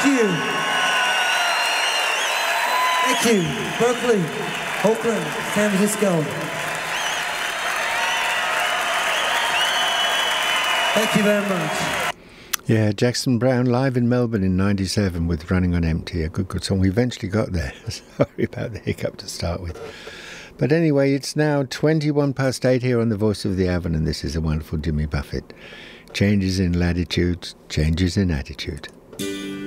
you. Thank you. Berkeley, Oakland, San Francisco. Thank you very much. Yeah, Jackson Browne live in Melbourne in '97 with Running on Empty, a good song. We eventually got there. Sorry about the hiccup to start with. But anyway, it's now 8:21 here on The Voice of the Avon, and this is a wonderful Jimmy Buffett. Changes in latitude, changes in attitude.